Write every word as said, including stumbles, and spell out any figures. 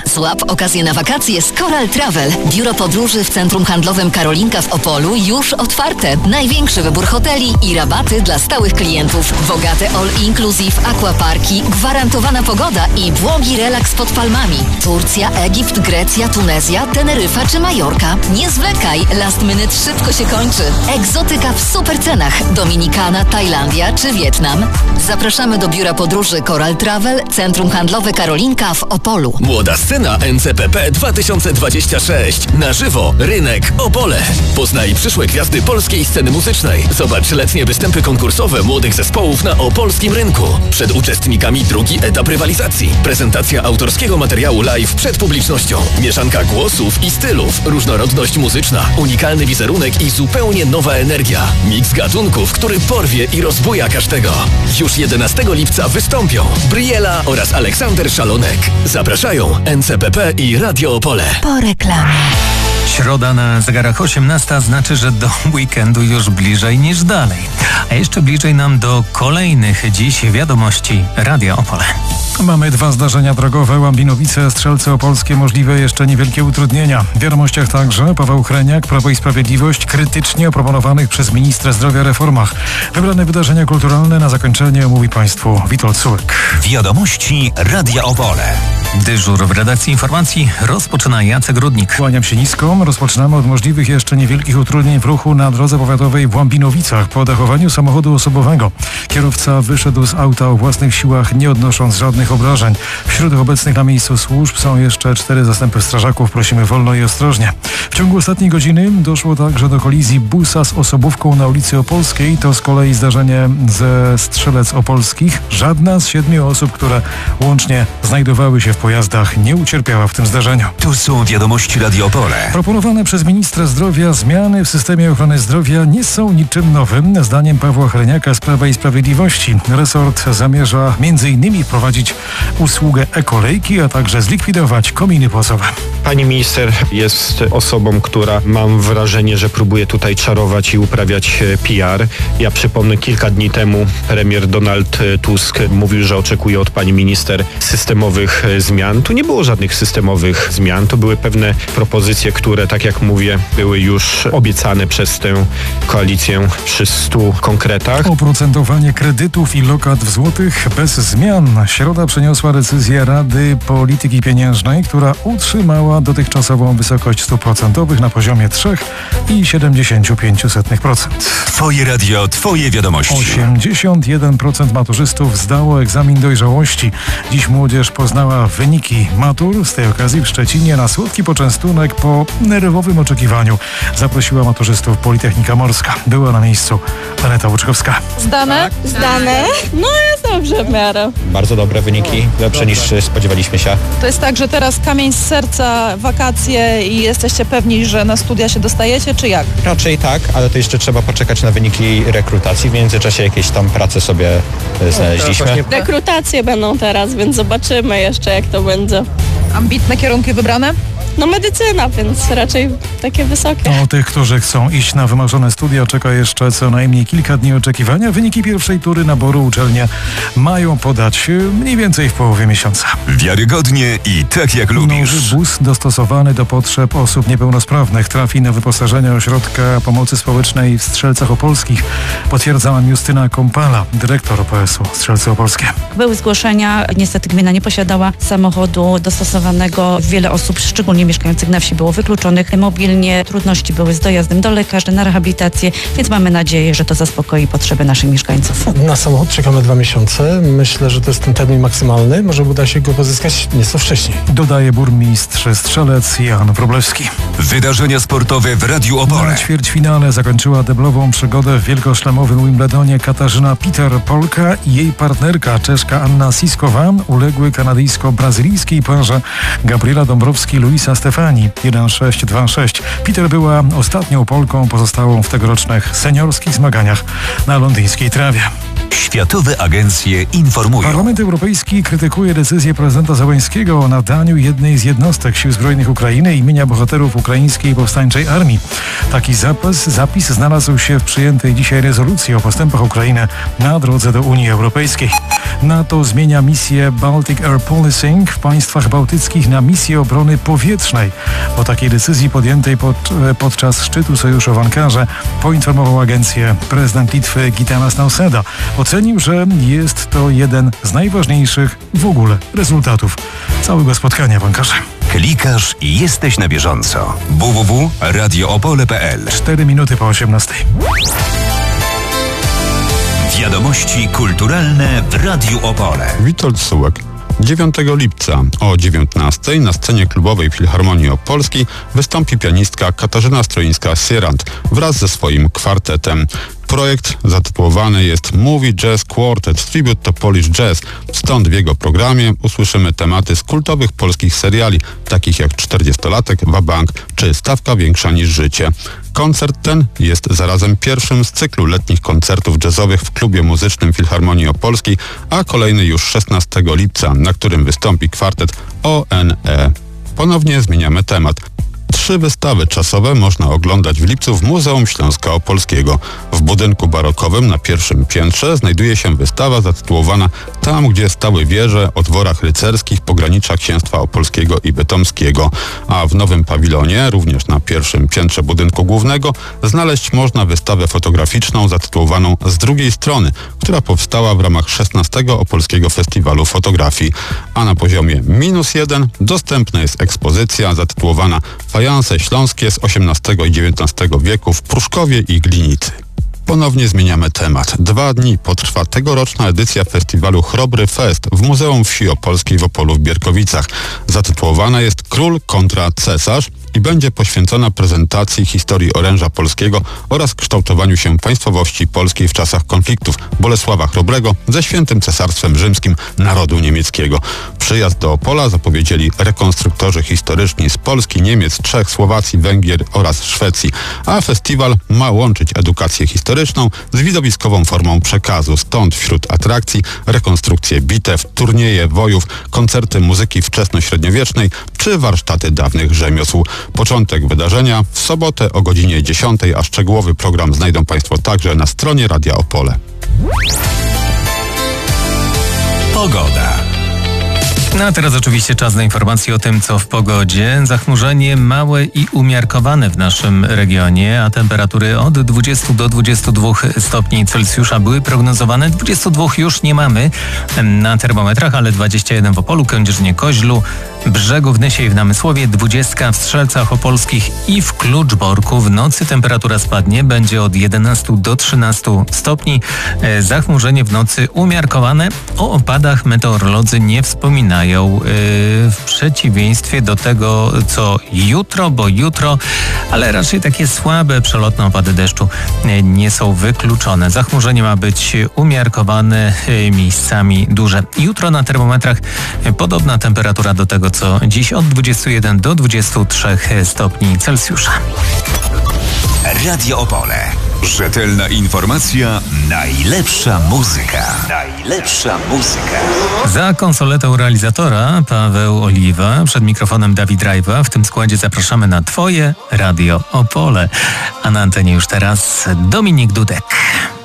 Złap okazję na wakacje z Coral Travel. Biuro podróży w Centrum Handlowym Karolinka w Opolu już otwarte. Największy wybór hoteli i rabaty dla stałych klientów. Bogate all-inclusive, aquaparki, gwarantowana pogoda i błogi relaks pod palmami. Turcja, Egipt, Grecja, Tunezja, Teneryfa czy Majorka. Nie zwlekaj, last minute szybko się kończy. Egzotyka w super cenach. Dominikana, Tajlandia czy Wietnam. Zapraszamy do biura podróży Coral Travel, Centrum Handlowe Karolinka w Opolu. Młoda scena N C P P dwa tysiące dwadzieścia sześć. Na żywo Rynek Opole. Poznaj przyszłe gwiazdy polskiej sceny muzycznej. Zobacz letnie występy konkursowe młodych zespołów na opolskim rynku. Przed uczestnikami drugi etap rywalizacji. Prezentacja autorskiego materiału live przed publicznością. Mieszanka głosów i stylów. Różnorodność muzyczna. Unikalny wizerunek i zupełnie nowa energia. Miks gatunków, który porwie i rozbuja każdego. Już jedenastego lipca wystąpią Briela oraz Aleksander Szalonek. Zapraszają N C P P i Radio Opole. Po reklamie. Środa na zegarach osiemnasta znaczy, że do weekendu już bliżej niż dalej. A jeszcze bliżej nam do kolejnych dziś wiadomości Radia Opole. Mamy dwa zdarzenia drogowe. Łambinowice, Strzelce Opolskie, możliwe jeszcze niewielkie utrudnienia. W wiadomościach także Paweł Hreniak, Prawo i Sprawiedliwość, krytycznie o proponowanych przez ministra zdrowia reformach. Wybrane wydarzenia kulturalne na zakończenie omówi Państwu Witold Sułek. Wiadomości Radia Opole. Dyżur w redakcji informacji rozpoczyna Jacek Rudnik. Kłaniam się nisko. Rozpoczynamy od możliwych jeszcze niewielkich utrudnień w ruchu na drodze powiatowej w Łambinowicach po dachowaniu samochodu osobowego. Kierowca wyszedł z auta o własnych siłach, nie odnosząc żadnych obrażeń. Wśród obecnych na miejscu służb są jeszcze cztery zastępy strażaków. Prosimy wolno i ostrożnie. W ciągu ostatniej godziny doszło także do kolizji busa z osobówką na ulicy Opolskiej. To z kolei zdarzenie ze Strzelec Opolskich. Żadna z siedmiu osób, które łącznie znajdowały się w pojazdach, nie ucierpiała w tym zdarzeniu. Tu są wiadomości Radio Opole. Proponowane przez ministra zdrowia zmiany w systemie ochrony zdrowia nie są niczym nowym. Zdaniem Pawła Hreniaka z Prawa i Sprawiedliwości resort zamierza między innymi wprowadzić usługę e-kolejki, a także zlikwidować kominy płacowe. Pani minister jest osobą, która mam wrażenie, że próbuje tutaj czarować i uprawiać P R. Ja przypomnę, kilka dni temu premier Donald Tusk mówił, że oczekuje od pani minister systemowych zmian. Tu nie było żadnych systemowych zmian. To były pewne propozycje, które, tak jak mówię, były już obiecane przez tę koalicję przy stu konkretach. Oprocentowanie kredytów i lokat w złotych bez zmian. Środa przyniosła decyzję Rady Polityki Pieniężnej, która utrzymała dotychczasową wysokość stóp procentowych na poziomie trzy i siedemdziesiąt pięć procent. Twoje radio, twoje wiadomości. osiemdziesiąt jeden procent maturzystów zdało egzamin dojrzałości. Dziś młodzież poznała wyniki matur. Z tej okazji w Szczecinie na słodki poczęstunek po nerwowym oczekiwaniu zaprosiła maturzystów Politechnika Morska. Była na miejscu Aneta Łuczkowska. Zdane? Tak. Zdane? No jest dobrze w miarę. Bardzo dobre wyniki, lepsze niż spodziewaliśmy się. To jest tak, że teraz kamień z serca, wakacje i jesteście pewni, że na studia się dostajecie, czy jak? Raczej tak, ale to jeszcze trzeba poczekać na wyniki rekrutacji. W międzyczasie jakieś tam prace sobie znaleźliśmy. Rekrutacje będą teraz, więc zobaczymy jeszcze, jak to będzie. Ambitne kierunki wybrane? No medycyna, więc raczej takie wysokie. O tych, którzy chcą iść na wymarzone studia, czeka jeszcze co najmniej kilka dni oczekiwania. Wyniki pierwszej tury naboru uczelnie mają podać mniej więcej w połowie miesiąca. Wiarygodnie i tak jak lubisz. Nowy bus dostosowany do potrzeb osób niepełnosprawnych trafi na wyposażenie Ośrodka Pomocy Społecznej w Strzelcach Opolskich. Potwierdza nam Justyna Kompala, dyrektor O P S u Strzelce Opolskie. Były zgłoszenia, niestety gmina nie posiadała samochodu dostosowanego. Wiele osób, szczególnie mieszkających na wsi, było wykluczonych mobilnie. Trudności były z dojazdem do lekarzy, na rehabilitację, więc mamy nadzieję, że to zaspokoi potrzeby naszych mieszkańców. Na samochód czekamy dwa miesiące. Myślę, że to jest ten termin maksymalny. Może uda się go pozyskać nieco wcześniej. Dodaje burmistrz Strzelec Jan Wróblewski. Wydarzenia sportowe w Radiu Opole. Na ćwierćfinale zakończyła deblową przygodę w wielkoszlemowym Wimbledonie Katarzyna Peter-Polka i jej partnerka Czeszka Anna Siskowa uległy kanadyjsko-brazylijskiej parze Gabriela Dąbrowski-Luisa Stefani jeden sześć dwa sześć. Peter była ostatnią Polką pozostałą w tegorocznych seniorskich zmaganiach na londyńskiej trawie. Światowe agencje informują. Parlament Europejski krytykuje decyzję prezydenta Zełenskiego o nadaniu jednej z jednostek Sił Zbrojnych Ukrainy imienia bohaterów ukraińskiej powstańczej armii. Taki zapis, zapis znalazł się w przyjętej dzisiaj rezolucji o postępach Ukrainy na drodze do Unii Europejskiej. NATO zmienia misję Baltic Air Policing w państwach bałtyckich na misję obrony powietrznej. O takiej decyzji podjętej pod, podczas szczytu sojuszu w Ankarze poinformował agencję prezydent Litwy Gitanas Nausėda. Ocenił, że jest to jeden z najważniejszych w ogóle rezultatów całego spotkania w Ankarze. Klikasz i jesteś na bieżąco. w w w kropka radio opole kropka p l. Cztery minuty po osiemnastej. Wiadomości kulturalne w Radiu Opole. Witold Sułek. dziewiątego lipca o dziewiętnastej na scenie klubowej Filharmonii Opolskiej wystąpi pianistka Katarzyna Stroińska-Sierant wraz ze swoim kwartetem. Projekt zatytułowany jest Movie Jazz Quartet Tribute to Polish Jazz. Stąd w jego programie usłyszymy tematy z kultowych polskich seriali, takich jak czterdziestolatek, Wabank czy Stawka większa niż życie. Koncert ten jest zarazem pierwszym z cyklu letnich koncertów jazzowych w klubie muzycznym Filharmonii Opolskiej, a kolejny już szesnastego lipca, na którym wystąpi kwartet O N E. Ponownie zmieniamy temat. Trzy wystawy czasowe można oglądać w lipcu w Muzeum Śląska Opolskiego. W budynku barokowym na pierwszym piętrze znajduje się wystawa zatytułowana Tam, gdzie stały wieże o dworach rycerskich pogranicza księstwa opolskiego i bytomskiego. A w nowym pawilonie, również na pierwszym piętrze budynku głównego, znaleźć można wystawę fotograficzną zatytułowaną Z drugiej strony, która powstała w ramach szesnastego Opolskiego Festiwalu Fotografii. A na poziomie minus jeden dostępna jest ekspozycja zatytułowana Fajanse śląskie z osiemnastego i dziewiętnastego wieku w Pruszkowie i Glinicy. Ponownie zmieniamy temat. Dwa dni potrwa tegoroczna edycja festiwalu Chrobry Fest w Muzeum Wsi Opolskiej w Opolu w Bierkowicach. Zatytułowana jest Król kontra Cesarz i będzie poświęcona prezentacji historii oręża polskiego oraz kształtowaniu się państwowości polskiej w czasach konfliktów Bolesława Chrobrego ze Świętym Cesarstwem Rzymskim narodu niemieckiego. Przyjazd do Opola zapowiedzieli rekonstruktorzy historyczni z Polski, Niemiec, Czech, Słowacji, Węgier oraz Szwecji. A festiwal ma łączyć edukację historyczną z widowiskową formą przekazu. Stąd wśród atrakcji rekonstrukcje bitew, turnieje wojów, koncerty muzyki wczesnośredniowiecznej czy warsztaty dawnych rzemiosł. Początek wydarzenia w sobotę o godzinie dziesiątej, a szczegółowy program znajdą Państwo także na stronie Radia Opole. Pogoda. No a teraz oczywiście czas na informacje o tym, co w pogodzie. Zachmurzenie małe i umiarkowane w naszym regionie, a temperatury od dwudziestu do dwudziestu dwóch stopni Celsjusza były prognozowane. dwudziestu dwóch już nie mamy na termometrach, ale dwadzieścia jeden w Opolu, Kędzierzynie, Koźlu, Brzegu, w Nysie i w Namysłowie, dwadzieścia w Strzelcach Opolskich i w Kluczborku. W nocy temperatura spadnie, będzie od jedenastu do trzynastu stopni. Zachmurzenie w nocy umiarkowane. O opadach meteorolodzy nie wspominają. W przeciwieństwie do tego, co jutro, bo jutro, ale raczej takie słabe, przelotne opady deszczu nie są wykluczone. Zachmurzenie ma być umiarkowane, miejscami duże. Jutro na termometrach podobna temperatura do tego, co dziś, od dwudziestu jeden do dwudziestu trzech stopni Celsjusza. Radio Opole. Rzetelna informacja, najlepsza muzyka. Najlepsza muzyka. Za konsoletą realizatora Paweł Oliwa, przed mikrofonem Dawid Rajwa. W tym składzie zapraszamy na Twoje Radio Opole. A na antenie już teraz Dominik Dudek.